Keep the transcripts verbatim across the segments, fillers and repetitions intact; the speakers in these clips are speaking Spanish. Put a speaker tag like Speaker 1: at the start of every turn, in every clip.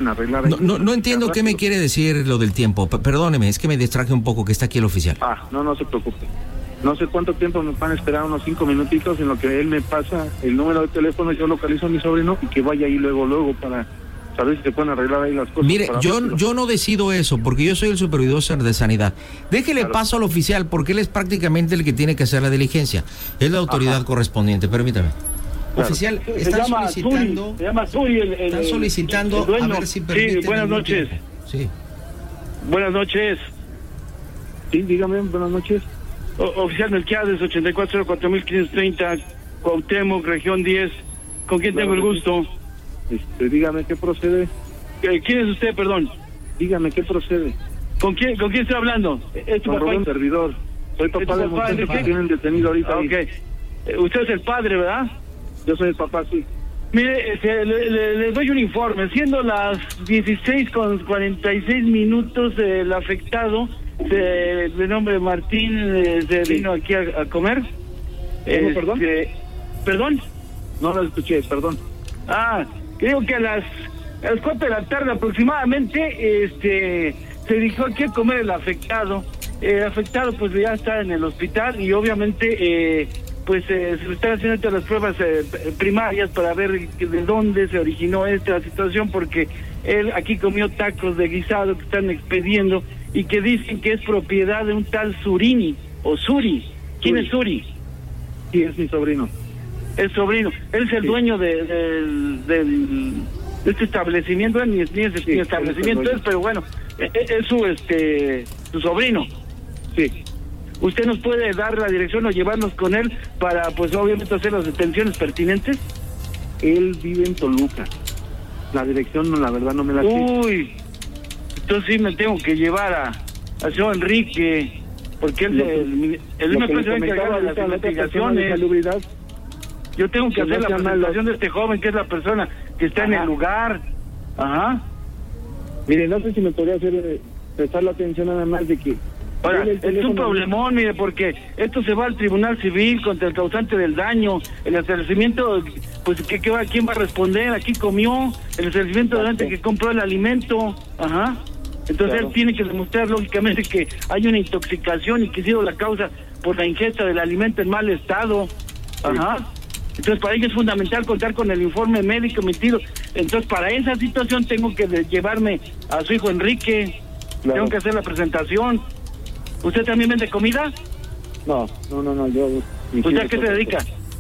Speaker 1: arreglar.
Speaker 2: No, no, no entiendo qué me quiere decir lo del tiempo. P- perdóneme, es que me distraje un poco, que está aquí el oficial.
Speaker 1: Ah, no, no se preocupe. No sé cuánto tiempo me van a esperar, unos cinco minutitos en lo que él me pasa el número de teléfono, yo localizo a mi sobrino y que vaya ahí luego, luego para saber si se pueden arreglar ahí las cosas.
Speaker 2: Mire, yo, yo no decido eso, porque yo soy el supervisor de sanidad. Déjele
Speaker 1: Claro.
Speaker 2: paso al oficial, porque él es prácticamente el que tiene que hacer la diligencia. Es la autoridad
Speaker 1: Ajá.
Speaker 2: correspondiente, permítame.
Speaker 1: Claro.
Speaker 2: Oficial,
Speaker 3: Se
Speaker 2: están
Speaker 3: llama
Speaker 2: solicitando...
Speaker 3: Suri, se llama Suri el, el,
Speaker 2: Están
Speaker 3: el-
Speaker 2: solicitando
Speaker 3: el dueño.
Speaker 2: a ver si permiten
Speaker 3: Sí, buenas
Speaker 2: algún
Speaker 3: noches.
Speaker 2: tiempo. Sí.
Speaker 3: Buenas noches.
Speaker 1: Sí, dígame, buenas noches.
Speaker 3: O- oficial Melquiades, ochenta y cuatro cero cuatro mil quinientos treinta, Cuauhtémoc, región diez. ¿Con quién
Speaker 1: Claro
Speaker 3: tengo el
Speaker 1: que sí.
Speaker 3: gusto?
Speaker 1: Este, dígame qué procede.
Speaker 3: Eh, ¿Quién es usted, perdón?
Speaker 1: Dígame qué procede.
Speaker 3: ¿Con quién, con quién estoy hablando? ¿Es tu
Speaker 1: Con
Speaker 3: papá?
Speaker 1: Rubén Servidor. Soy
Speaker 3: ¿Es tu
Speaker 1: papá del
Speaker 3: papá,
Speaker 1: muchacho
Speaker 3: Enrique?
Speaker 1: que tienen detenido ahorita.
Speaker 3: Ah,
Speaker 1: ahí.
Speaker 3: ok. Eh, usted es el padre, ¿verdad?
Speaker 1: Yo soy el papá, sí.
Speaker 3: Mire, este, le, le- le doy un informe. Siendo las dieciséis con cuarenta y seis minutos, eh, el afectado, de, de nombre Martín, eh, se
Speaker 1: Sí.
Speaker 3: vino aquí a, a comer.
Speaker 1: ¿Cómo, perdón?
Speaker 3: Este, ¿Perdón?
Speaker 1: No lo escuché, perdón.
Speaker 3: Ah, creo que a las, a las cuatro de la tarde aproximadamente, este, se dirigió aquí a comer el afectado. El afectado pues ya está en el hospital y obviamente eh, pues eh, se le están haciendo todas las pruebas eh, primarias para ver que- de dónde se originó esta situación, porque él aquí comió tacos de guisado que están expediendo y que dicen que es propiedad de un tal Surini o Suri. ¿Quién
Speaker 1: Suri.
Speaker 3: es Suri?
Speaker 1: Sí, es mi sobrino.
Speaker 3: El sobrino. Él es el
Speaker 1: Sí.
Speaker 3: dueño de, del, del, de este establecimiento, ni es ni es
Speaker 1: Sí,
Speaker 3: ni establecimiento,
Speaker 1: él es el
Speaker 3: es, pero bueno, es, es su este su sobrino.
Speaker 1: Sí.
Speaker 3: ¿Usted nos puede dar la dirección o llevarnos con él para, pues obviamente, hacer las detenciones pertinentes?
Speaker 1: Él vive en Toluca. La dirección, no, la verdad, no me la sé.
Speaker 3: Uy, entonces sí me tengo que llevar a, a señor Enrique, porque él,
Speaker 1: Lo que-
Speaker 3: él, él
Speaker 1: Lo
Speaker 3: me
Speaker 1: que le
Speaker 3: puede encargar
Speaker 1: comentaba
Speaker 3: de las
Speaker 1: ahorita a la otra persona de
Speaker 3: investigaciones.
Speaker 1: salubridad.
Speaker 3: Yo tengo que
Speaker 1: que
Speaker 3: hacer
Speaker 1: no
Speaker 3: la
Speaker 1: sea malo.
Speaker 3: presentación de este joven, que es la persona que está en
Speaker 1: Ajá.
Speaker 3: el lugar. Ajá.
Speaker 1: Mire, no sé si me podría hacer eh, prestar la atención nada más de que...
Speaker 3: Ahora,
Speaker 1: Dele el
Speaker 3: es un
Speaker 1: teléfono.
Speaker 3: problemón, mire, porque esto se va al Tribunal Civil contra el causante del daño. El establecimiento, pues, ¿qué, qué va, ¿quién va a responder? Aquí comió el establecimiento de gente que compró el alimento. Ajá. Entonces
Speaker 1: Claro.
Speaker 3: él tiene que demostrar, lógicamente, que hay una intoxicación y que ha sido la causa por la ingesta del alimento en mal estado. Ajá. Entonces, para ello es fundamental contar con el informe médico emitido. Entonces, para esa situación tengo que de- llevarme a su hijo Enrique.
Speaker 1: Claro.
Speaker 3: Tengo que hacer la presentación. ¿Usted también vende comida?
Speaker 1: No, no, no, no, yo...
Speaker 3: ¿Usted a qué se dedica?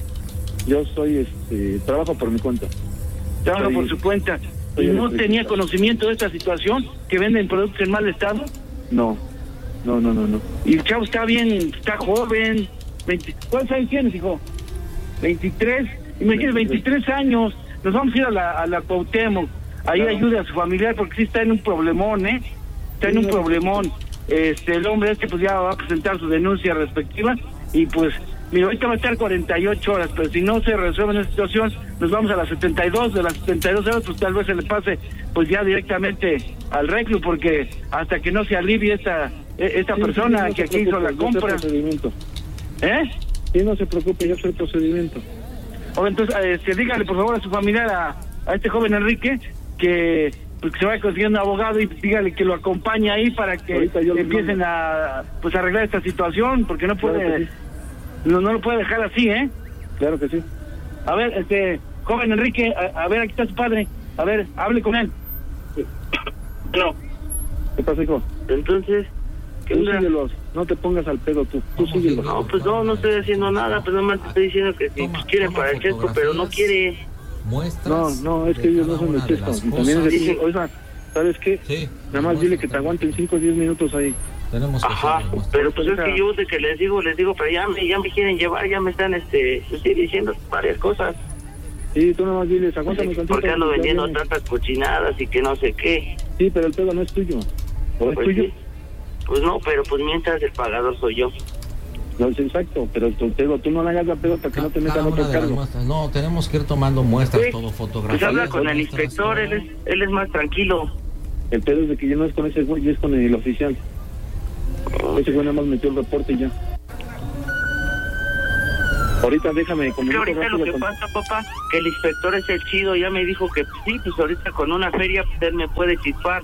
Speaker 1: Yo soy, este, trabajo por mi cuenta.
Speaker 3: Trabaja
Speaker 1: Soy-
Speaker 3: por su cuenta.
Speaker 1: soy
Speaker 3: ¿Y no
Speaker 1: electricista.
Speaker 3: tenía conocimiento de esta situación? ¿Que venden productos en mal estado?
Speaker 1: No, no, no, no, no.
Speaker 3: Y el chavo está bien, está joven. veinte ¿Cuántos años tienes, hijo? veintitrés. Imagínese, veintitrés años. Nos vamos a ir a la, a la Cuauhtémoc. Ahí
Speaker 1: Claro.
Speaker 3: ayude a su familiar porque sí está en un problemón, ¿eh? Está en
Speaker 1: Sí,
Speaker 3: un
Speaker 1: no,
Speaker 3: problemón. Este, el hombre este pues ya va a presentar su denuncia respectiva y pues, mira, ahorita va a estar cuarenta y ocho horas, pero si no se resuelve en esta situación, nos vamos a las setenta y dos, de las setenta y dos horas, pues tal vez se le pase pues ya directamente al reclu, porque hasta que no se alivie esta e- esta
Speaker 1: Sí,
Speaker 3: persona
Speaker 1: sí, no
Speaker 3: que
Speaker 1: se
Speaker 3: aquí hizo
Speaker 1: preocupe,
Speaker 3: la
Speaker 1: yo sé el
Speaker 3: compra,
Speaker 1: procedimiento.
Speaker 3: ¿eh?
Speaker 1: Sí, no se preocupe, yo sé el procedimiento.
Speaker 3: O entonces, este, dígale por favor a su familiar, a, a este joven Enrique, que pues que se vaya a conseguir un abogado y dígale que lo acompañe ahí para que
Speaker 1: Ahorita yo lo
Speaker 3: empiecen
Speaker 1: mando.
Speaker 3: a pues arreglar esta situación, porque no
Speaker 1: Claro
Speaker 3: puede,
Speaker 1: que sí.
Speaker 3: no, no lo puede dejar así, ¿eh?
Speaker 1: Claro que sí.
Speaker 3: A ver, este, joven Enrique, a, a ver, aquí está su padre, a ver, hable con él. No,
Speaker 1: ¿Qué pasa, hijo?
Speaker 3: entonces, ¿qué
Speaker 1: Tú
Speaker 3: onda?
Speaker 1: síguelos, no te pongas al pedo tú, tú
Speaker 2: ¿Cómo
Speaker 1: síguelos.
Speaker 2: sigue?
Speaker 3: No, pues no, no estoy haciendo nada, pues nomás te estoy diciendo que si
Speaker 2: Toma-
Speaker 3: pues, quiere
Speaker 2: toma
Speaker 3: para el chesco, pero no
Speaker 2: fotografías,
Speaker 3: quiere.
Speaker 2: Muestras.
Speaker 1: No, no, es que
Speaker 2: de
Speaker 1: ellos no
Speaker 2: cada
Speaker 1: son
Speaker 2: una
Speaker 1: de
Speaker 2: de
Speaker 1: texto.
Speaker 2: las
Speaker 1: Y también es
Speaker 2: cosas.
Speaker 1: decir, oiga, ¿sabes qué?
Speaker 2: Sí.
Speaker 1: Nada más dile que te
Speaker 2: muestra.
Speaker 1: aguanten cinco o diez minutos ahí.
Speaker 2: Tenemos que
Speaker 3: Ajá,
Speaker 2: hacerlo, muestra.
Speaker 3: pero pues es
Speaker 1: Ahorita-
Speaker 3: que yo de que les digo, les digo, pero ya me, ya me quieren llevar, ya me están este, pues, sí, diciendo varias cosas.
Speaker 1: Sí, tú nada más diles, aguántame tantito.
Speaker 3: Porque ando
Speaker 1: ya
Speaker 3: vendiendo
Speaker 1: viene.
Speaker 3: tantas cochinadas y que no sé qué.
Speaker 1: Sí, pero el pedo no es tuyo. ¿O es
Speaker 3: Pues,
Speaker 1: tuyo?
Speaker 3: sí. Pues no, pero pues mientras el pagador soy yo.
Speaker 1: No es exacto, pero tu pedo, tú no le hagas la pedo para que no te
Speaker 2: Cada
Speaker 1: metan
Speaker 2: una
Speaker 1: otro
Speaker 2: de las
Speaker 1: cargo.
Speaker 2: muestras. No, tenemos que ir tomando muestras,
Speaker 3: Sí.
Speaker 2: todo,
Speaker 3: Pues
Speaker 2: fotografías.
Speaker 3: habla con el
Speaker 2: muestras,
Speaker 3: inspector,
Speaker 2: todo.
Speaker 3: él es, él es más tranquilo.
Speaker 1: El pedo es de que yo no es con ese güey, es con el oficial. Ese güey nada más metió el reporte y ya. Ahorita déjame
Speaker 3: Es que
Speaker 1: comunicar
Speaker 3: ahorita lo
Speaker 1: rápido
Speaker 3: que
Speaker 1: con...
Speaker 3: pasa, papá, que el inspector es el chido, ya me dijo que sí, pues ahorita con una feria usted me puede chispar.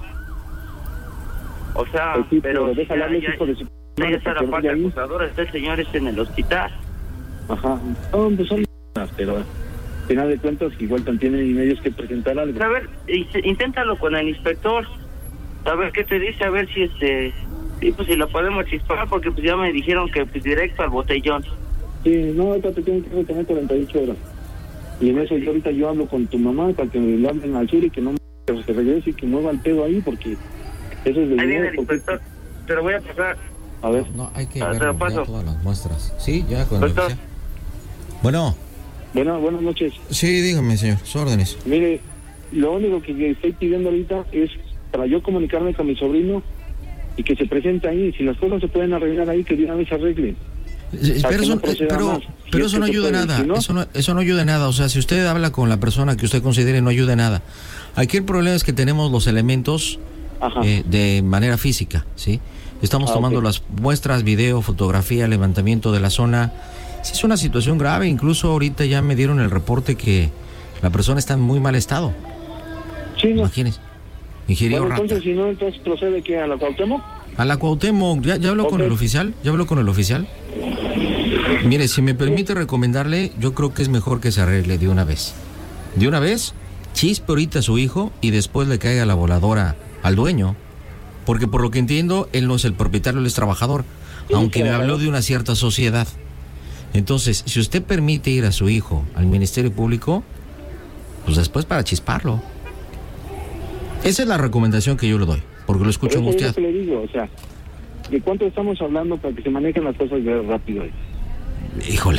Speaker 3: O sea,
Speaker 1: Pues sí,
Speaker 3: pero
Speaker 1: pero déjale hablar,
Speaker 3: ya,
Speaker 1: hijo de su
Speaker 3: ya,
Speaker 1: madre,
Speaker 3: ya está la
Speaker 1: porque
Speaker 3: parte
Speaker 1: vaya ahí.
Speaker 3: acusadora, este señor está en el hospital.
Speaker 1: Ajá. No, pues son pero al final de cuentas igual también tienen medios que presentar algo.
Speaker 3: A ver, in- inténtalo con el inspector, a ver qué te dice, a ver si este, sí, pues si lo podemos chispar, porque pues ya me dijeron que pues directo al botellón.
Speaker 1: Sí, no, ahorita te tienen que retener cuarenta y ocho horas. Y en eso yo ahorita yo hablo con tu mamá para que le hablen al sur y que no que se regrese y que mueva el pedo ahí, porque eso es de
Speaker 3: Ahí viene
Speaker 1: dinero,
Speaker 3: el
Speaker 1: porque-
Speaker 3: inspector, te lo voy a pasar.
Speaker 1: A ver,
Speaker 2: No, hay que
Speaker 3: Ah,
Speaker 2: ver
Speaker 3: te lo paso.
Speaker 2: todas las muestras. Sí, ya con el
Speaker 3: Doctor.
Speaker 2: oficial. Bueno,
Speaker 1: bueno, buenas noches.
Speaker 2: sí, dígame, señor, sus órdenes.
Speaker 1: Mire, lo único que estoy pidiendo ahorita es para yo comunicarme con mi sobrino y que se presente ahí. Si las cosas se pueden arreglar ahí, que de una vez se arreglen.
Speaker 2: Eh,
Speaker 1: Para
Speaker 2: Pero
Speaker 1: que
Speaker 2: eso,
Speaker 1: no proceda
Speaker 2: pero,
Speaker 1: más.
Speaker 2: pero
Speaker 1: Si
Speaker 2: eso
Speaker 1: es
Speaker 2: no
Speaker 1: que se
Speaker 2: ayuda
Speaker 1: puede,
Speaker 2: nada,
Speaker 1: si no-
Speaker 2: eso no, eso no ayuda nada, o sea, si usted habla con la persona que usted considere, no ayuda nada. Aquí el problema es que tenemos los elementos
Speaker 1: Ajá.
Speaker 2: eh, de manera física, ¿sí? Estamos
Speaker 1: Ah,
Speaker 2: tomando
Speaker 1: ok.
Speaker 2: las muestras, video, fotografía, levantamiento de la zona. Sí, es una situación grave, incluso ahorita ya me dieron el reporte que la persona está en muy mal estado,
Speaker 1: Sí, no.
Speaker 2: imagínese. Ingirió
Speaker 1: Bueno,
Speaker 2: rata.
Speaker 1: entonces, si no, entonces procede que a la Cuauhtémoc.
Speaker 2: A la Cuauhtémoc, ¿ya, ya habló con
Speaker 1: Ok.
Speaker 2: el oficial? ¿Ya habló con el oficial? Mire, si me permite recomendarle, yo creo que es mejor que se arregle de una vez. De una vez, chispe ahorita a su hijo y después le caiga la voladora al dueño. Porque por lo que entiendo, él no es el propietario, él es trabajador. Aunque me habló de una cierta sociedad. Entonces, si usted permite ir a su hijo al Ministerio Público, pues después para chisparlo. Esa es la recomendación que yo le doy, porque lo escucho
Speaker 1: Por eso es lo
Speaker 2: angustiado.
Speaker 1: que le digo, o sea, ¿de cuánto estamos hablando para que se manejen las cosas de rápido ahí?
Speaker 2: Híjole.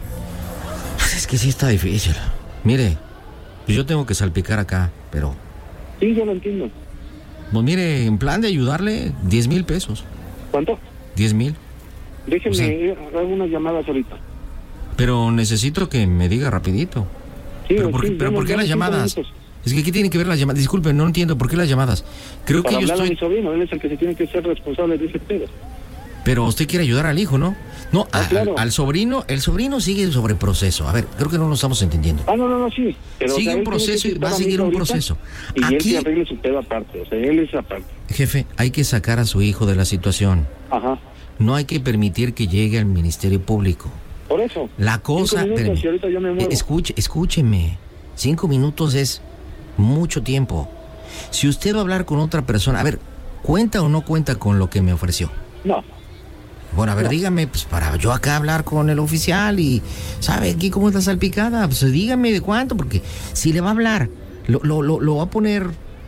Speaker 2: Pues es que sí está difícil. Mire, pues yo tengo que salpicar acá, pero...
Speaker 1: Sí, yo lo entiendo.
Speaker 2: Pues mire, en plan de ayudarle, diez mil pesos.
Speaker 1: ¿Cuánto?
Speaker 2: diez mil.
Speaker 1: Déjenme
Speaker 2: O sea-
Speaker 1: eh, hacer unas llamadas ahorita.
Speaker 2: Pero necesito que me diga rapidito.
Speaker 1: Sí,
Speaker 2: ¿Pero por,
Speaker 1: sí,
Speaker 2: qué- pero
Speaker 1: dame-
Speaker 2: por qué
Speaker 1: dame
Speaker 2: las
Speaker 1: cinco
Speaker 2: llamadas?
Speaker 1: minutos
Speaker 2: Es que aquí tienen que ver las llamadas. Disculpe, no entiendo por qué las llamadas. Creo
Speaker 1: Para
Speaker 2: que yo
Speaker 1: hablar a mi
Speaker 2: estoy...
Speaker 1: sobrino, él es el que se tiene que ser responsable de ese pedo.
Speaker 2: Pero usted quiere ayudar al hijo, ¿no? No,
Speaker 1: Ah,
Speaker 2: a-
Speaker 1: claro.
Speaker 2: al, al sobrino, el sobrino sigue sobre proceso. A ver, creo que no lo estamos entendiendo.
Speaker 1: Ah, no, no, no, sí. Pero,
Speaker 2: Sigue
Speaker 1: o sea,
Speaker 2: un
Speaker 1: él tiene
Speaker 2: proceso
Speaker 1: que
Speaker 2: y va a
Speaker 1: citar
Speaker 2: seguir
Speaker 1: mi
Speaker 2: un
Speaker 1: hija ahorita
Speaker 2: proceso.
Speaker 1: Y él
Speaker 2: Aquí-
Speaker 1: que arregle su pedo aparte, o sea, él es aparte.
Speaker 2: Jefe, hay que sacar a su hijo de la situación.
Speaker 1: Ajá.
Speaker 2: No hay que permitir que llegue al Ministerio Público.
Speaker 1: Por eso.
Speaker 2: La cosa...
Speaker 1: Cinco minutos
Speaker 2: espéreme.
Speaker 1: y ahorita yo me muevo.
Speaker 2: Eh, Escuche, escúcheme. Cinco minutos es mucho tiempo. Si usted va a hablar con otra persona... A ver, ¿cuenta o no cuenta con lo que me ofreció?
Speaker 1: No.
Speaker 2: Bueno, a ver,
Speaker 1: No.
Speaker 2: dígame, pues para yo acá hablar con el oficial y... ¿Sabe aquí cómo está salpicada? Pues dígame de cuánto, porque si le va a hablar, lo, lo, lo, lo va a poner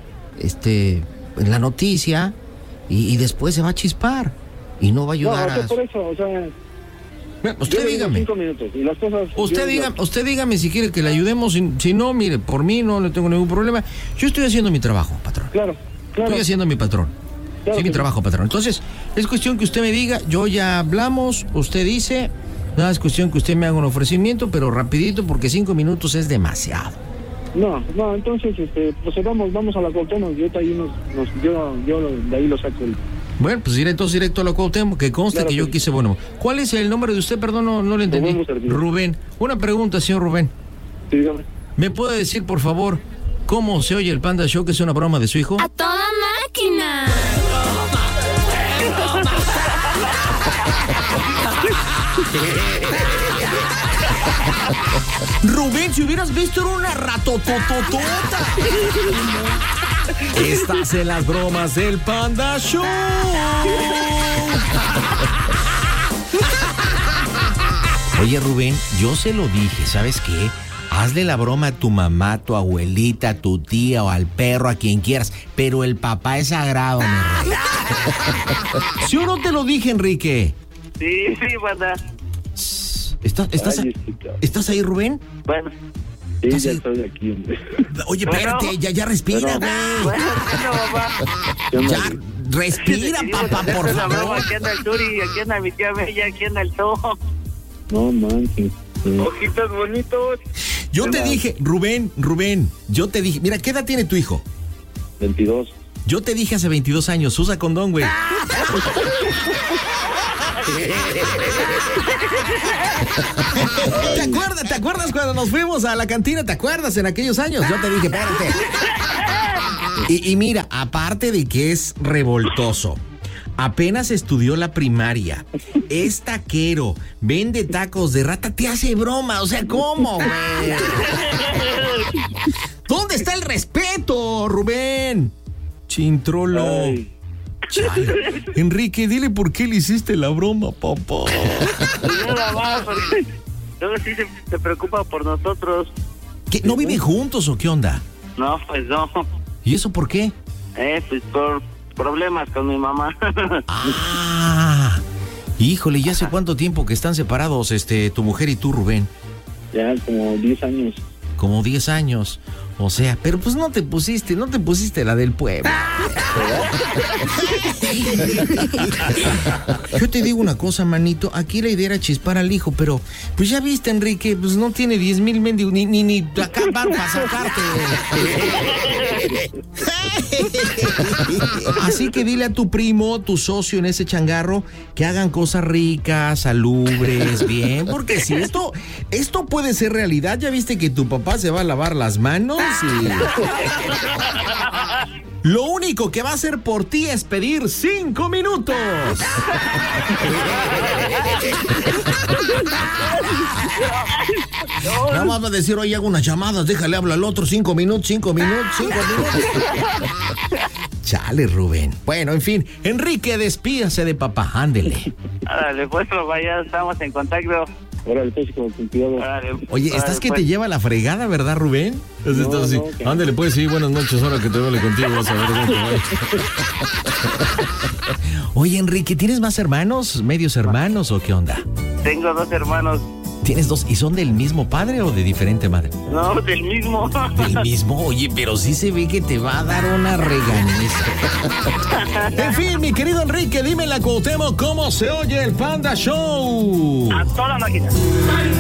Speaker 2: este, en la noticia y, y después se va a chispar y no va a
Speaker 1: No, o
Speaker 2: ayudar
Speaker 1: sea,
Speaker 2: a...
Speaker 1: por eso, o sea,
Speaker 2: Bueno,
Speaker 1: yo
Speaker 2: usted
Speaker 1: le digo
Speaker 2: dígame.
Speaker 1: cinco minutos y las cosas...
Speaker 2: Usted
Speaker 1: yo-
Speaker 2: diga, usted dígame si quiere que le ayudemos, si, si no, mire, por mí no le tengo ningún problema. Yo estoy haciendo mi trabajo, patrón.
Speaker 1: Claro, claro.
Speaker 2: Estoy haciendo mi patrón.
Speaker 1: Claro
Speaker 2: sí, mi
Speaker 1: que sí.
Speaker 2: trabajo, patrón. Entonces, es cuestión que usted me diga, yo ya hablamos, usted dice, nada, es cuestión que usted me haga un ofrecimiento, pero rapidito, porque cinco minutos es demasiado.
Speaker 1: No, no, entonces, este, procedamos, vamos a la Cuauhtémoc y ahorita ahí nos, nos, yo, yo de ahí lo saco.
Speaker 2: Bueno, pues iré entonces directo a la Cuauhtémoc, que conste
Speaker 1: Claro
Speaker 2: que
Speaker 1: que
Speaker 2: yo
Speaker 1: sí.
Speaker 2: quise, bueno, ¿cuál es el nombre de usted? Perdón, no, no le entendí.
Speaker 1: Rubén Bucerdino.
Speaker 2: Rubén. Una pregunta, señor Rubén.
Speaker 1: Sí, dígame.
Speaker 2: ¿Me puede decir, por favor, cómo se oye el Panda Show, que es una broma de su hijo?
Speaker 4: ¡A toda máquina!
Speaker 2: Rubén, si hubieras visto, era una ratotototota. Estás en las bromas del Panda Show. Oye, Rubén, yo se lo dije, ¿sabes qué? Hazle la broma a tu mamá, a tu abuelita, a tu tía o al perro, a quien quieras, pero el papá es sagrado, mi rey. ¿Sí o no te lo dije, Enrique?
Speaker 3: Sí, sí, banda.
Speaker 2: ¿Estás, estás,
Speaker 1: Ay, este cabrón.
Speaker 2: ¿estás ahí, Rubén?
Speaker 3: Bueno,
Speaker 1: Sí,
Speaker 2: ¿Estás
Speaker 1: ya
Speaker 2: ahí?
Speaker 1: estoy aquí, hombre.
Speaker 2: Oye,
Speaker 3: Bueno.
Speaker 2: espérate, ya, ya respira,
Speaker 1: Bueno.
Speaker 2: güey.
Speaker 3: bueno, bueno, papá.
Speaker 1: ¿Qué onda?
Speaker 2: Ya, respira, papá, por
Speaker 3: Esta es la broma,
Speaker 2: favor.
Speaker 3: aquí anda el Turi, aquí anda mi tía Bella, aquí anda el Tom.
Speaker 1: No manches. Sí.
Speaker 3: Ojitos bonitos.
Speaker 2: Yo te
Speaker 1: Hola.
Speaker 2: dije, Rubén, Rubén, yo te dije, mira, ¿qué edad tiene tu hijo?
Speaker 1: veintidós.
Speaker 2: Yo te dije hace veintidós años, usa condón, güey. ¿Te acuerdas? ¿Te acuerdas cuando nos fuimos a la cantina? ¿Te acuerdas en aquellos años? Yo te dije, espérate. Y, y mira, aparte de que es revoltoso, apenas estudió la primaria, es taquero, vende tacos de rata, te hace broma, o sea, ¿cómo, güey? ¿Dónde está el respeto, Rubén? Chintrolo.
Speaker 3: Ay.
Speaker 2: Chale. Enrique, dile por qué le hiciste la broma, papá.
Speaker 3: Nada más, porque luego sí se, se preocupa por nosotros.
Speaker 2: ¿Qué, ¿No viven juntos o qué onda?
Speaker 3: No, pues no.
Speaker 2: ¿Y eso por qué?
Speaker 3: Eh, pues por problemas con mi mamá.
Speaker 2: Ah, híjole, ¿y hace cuánto tiempo que están separados este tu mujer y tú, Rubén?
Speaker 1: Ya como diez años.
Speaker 2: Como diez años. O sea, pero pues no te pusiste, no te pusiste la del pueblo. Yo te digo una cosa, manito, aquí la idea era chispar al hijo, pero pues ya viste, Enrique, pues no tiene diez mil mendigos, ni, ni, ni acá van para sacarte. Así que dile a tu primo, tu socio en ese changarro, que hagan cosas ricas, salubres, bien, porque si esto, esto puede ser realidad, ya viste que tu papá se va a lavar las manos y... Lo único que va a hacer por ti es pedir cinco minutos. Nada más va a decir, oye, hago unas llamadas, déjale hablar al otro, cinco minutos, cinco minutos, cinco minutos. Chale, Rubén. Bueno, en fin, Enrique, despídase de papá, ándele.
Speaker 3: Árale, pues, vaya, estamos en contacto.
Speaker 1: Órale, pues, con cuidado.
Speaker 3: Árale,
Speaker 2: Oye,
Speaker 3: órale,
Speaker 2: ¿estás que
Speaker 3: pues.
Speaker 2: te lleva la fregada, verdad, Rubén?
Speaker 1: No,
Speaker 2: Estás así,
Speaker 1: no, que-
Speaker 2: ándale, pues, sí, buenas noches, ahora que te vale contigo, vas a ver cómo te va. Oye, Enrique, ¿tienes más hermanos, medios hermanos o qué onda?
Speaker 3: Tengo dos hermanos.
Speaker 2: ¿Tienes dos y son del mismo padre o de diferente madre?
Speaker 3: No, del mismo.
Speaker 2: Del mismo, oye, pero sí se ve que te va a dar una regañiza. En fin, mi querido Enrique, dime en la Cuauhtémoc cómo se oye el Panda Show.
Speaker 3: A toda máquina.